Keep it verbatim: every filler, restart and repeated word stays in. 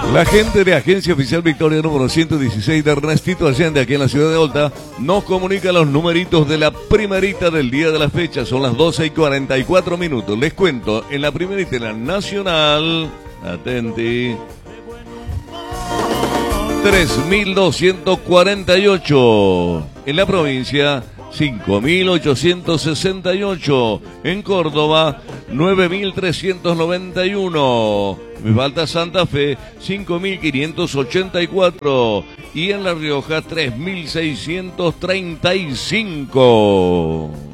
La gente de Agencia Oficial Victoria número ciento dieciséis de Ernestito Allende, aquí en la ciudad de Olta, nos comunica los numeritos de la primerita del día de la fecha. Son las doce y cuarenta y cuatro minutos. Les cuento, en la primerita de la nacional, atenti, tres mil doscientos cuarenta y ocho. En la provincia, cinco mil ochocientos sesenta y ocho. En Córdoba, nueve mil trescientos noventa y uno. Me falta Santa Fe, cinco mil quinientos ochenta y cuatro. Y en La Rioja, tres mil seiscientos treinta y cinco.